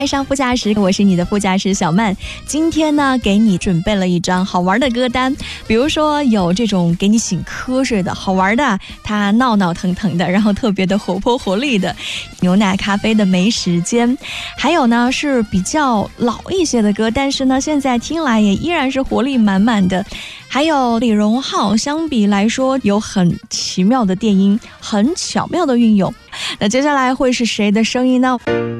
爱上副驾驶，我是你的副驾驶小曼。今天呢，给你准备了一张好玩的歌单，比如说有这种给你醒瞌睡的好玩的，它闹闹腾腾的，然后特别的活泼活力的牛奶咖啡的没时间，还有呢是比较老一些的歌，但是呢现在听来也依然是活力满满的。还有李荣浩，相比来说有很奇妙的电音，很巧妙的运用。那接下来会是谁的声音呢？